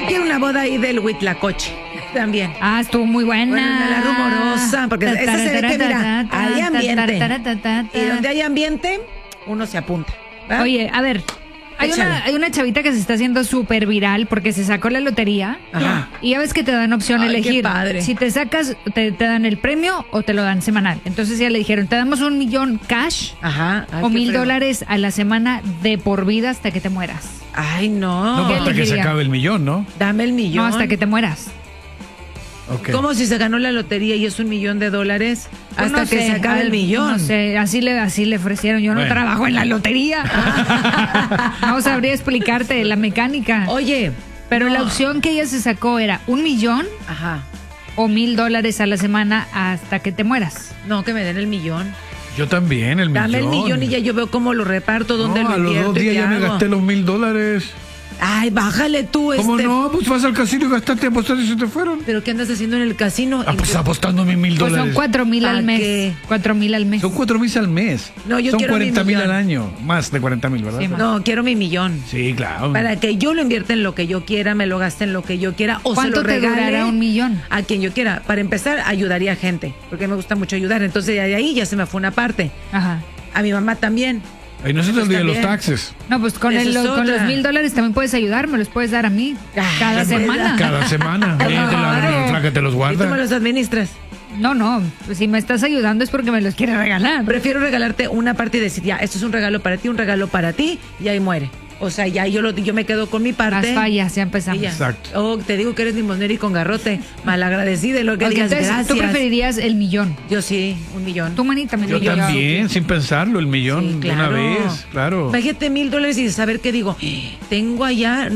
quiero una boda ahí del Huitlacoche. También. Ah, estuvo muy buena. Bueno, de la Rumorosa, porque esa se ve que, mira, hay ambiente. Y donde hay ambiente, uno se apunta. ¿verdad? Oye, a ver, hay una chavita que se está haciendo súper viral porque se sacó la lotería. Ajá. Y ya ves que te dan opción a Ay, elegir. qué padre. Si te sacas, te dan el premio o te lo dan semanal. Entonces ya le dijeron, te damos 1 millón cash Ajá. Ay, o qué $1,000 a la semana de por vida hasta que te mueras. Ay, no. No, ¿Qué hasta que se elegiría? acabe el millón, ¿no? Dame el millón. No, hasta que te mueras. Ok. ¿Cómo si se ganó la lotería y es $1 millón? Pues Hasta no que sé, se acabe el millón. No sé, así le ofrecieron. Yo no Bueno. trabajo en la lotería. No sabría explicarte la mecánica. Oye. Pero no. la opción que ella se sacó era 1 millón Ajá. o $1,000 a la semana hasta que te mueras. No, que me den el millón. Yo también, el millón. Dame el millón y ya yo veo cómo lo reparto, dónde No, lo a los invierto 2 y días qué ya me hago. gasté los $1,000. Ay, bájale tú, ¿Cómo no? Pues vas al casino y gastaste apostando y se te fueron. ¿Pero qué andas haciendo en el casino? Ah, pues apostando mis $1,000. Pues son 4,000 al ¿A mes. qué? 4,000 al mes. Son 4,000 al mes. No, yo son quiero mi 40,000 al millón. año. Más de 40,000, ¿verdad? Sí, No, quiero mi millón. Sí, claro. Para que yo lo invierta en lo que yo quiera, me lo gaste en lo que yo quiera o se ¿Cuánto lo te regale durará 1 millón? a quien yo quiera. Para empezar, ayudaría a gente, porque me gusta mucho ayudar. Entonces, de ahí ya se me fue una parte. Ajá. A mi mamá también. Y no se te Pues olviden los también. taxes. No, pues con, Esa es con los otra. $1,000 también puedes ayudar, me los puedes dar a mí cada Ay, semana. Cada semana. Ahí te la flaca te los ¿Y tú me guarda. los administras? No, pues si me estás ayudando es porque me los quieres regalar. Prefiero regalarte una parte y decir, ya, esto es un regalo para ti, y ahí muere. O sea, ya yo me quedo con mi parte. Las fallas, ya y empezamos. ya. Exacto. Oh, te digo que eres limonera y con garrote. Malagradecida, lo que Ok, digas, entonces, gracias. tú preferirías el millón. Yo sí, $1 millón. Tu manita me Yo dijo. también, sin pensarlo, el millón Sí, de una vez. Claro. Imagínate $1,000 y saber qué digo. Tengo allá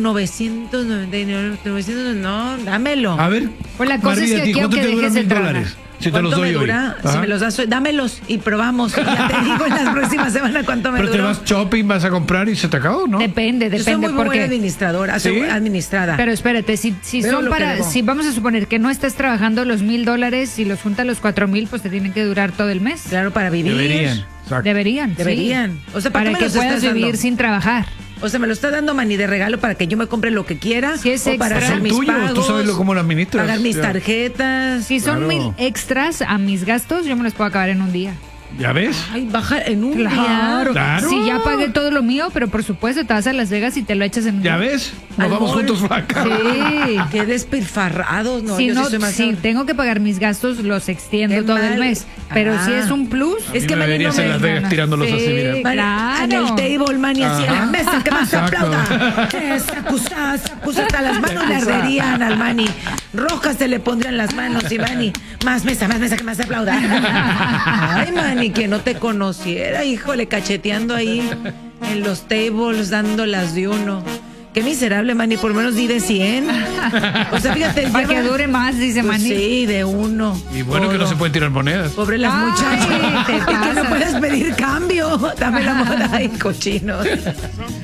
999, no, dámelo. A ver, Pues la cosa es que María, ¿a ti aquí, ¿cuánto aunque te duran dejes de $1,000? Si te los ¿Cuánto doy me hoy. dura? Si Ajá. me los das hoy, dámelos y probamos. Ya te digo en las próximas semanas cuánto me Pero te duró. vas shopping, vas a comprar y se te acabó, ¿no? Depende, Yo soy muy buena porque... administradora, soy ¿Sí? administrada. Pero espérate, si Veo son lo que para, debo. si vamos a suponer que no estás trabajando los $1,000 y los juntas los 4,000, pues te tienen que durar todo el mes. Claro, para vivir. Deberían. Exacto. Deberían. sí. Deberían. O sea, ¿para qué me que los puedas estás vivir dando? sin trabajar. O sea, me lo está dando Manny de regalo para que yo me compre lo que quiera. Si es o para extra. hacer Son mis tuyos, pagos. tú sabes cómo lo administras. Pagar mis Ya. tarjetas. Si son Claro. 1,000 extras a mis gastos, yo me los puedo acabar en un día. ¿Ya ves? Ay, baja en un Claro. día. Claro. Si ya pagué todo lo mío, pero por supuesto te vas a Las Vegas y te lo echas en un ¿Ya día. ves? Nos Al vamos mall. juntos, flaca. Sí. Qué despilfarrados, no. Si yo no, sí soy más. si tengo que pagar mis gastos, los extiendo Qué todo el mal. mes. Pero Ah. si es un plus, Es que me Manny no verías en me. Las Vegas tirándolos Sí. así, mira. Manny, en el Claro. table, Manny, así en la Ajá. mesa, que más se Exacto. aplauda. Se acusa, hasta las manos le arderían al Manny. Rojas se le pondrían las manos y Manny, más mesa, que más se aplauda. Ay, Manny, que no te conociera, híjole, cacheteando ahí en los tables, dándolas de uno. Qué miserable, Manny, por lo menos di de 100. O sea, fíjate, para que dure más, dice pues Manny. sí, de uno. Y bueno que no Todo. se pueden tirar monedas. Pobre las Ay, muchachas. te Y que no pasas. puedes pedir cambio. Dame la moda y cochinos.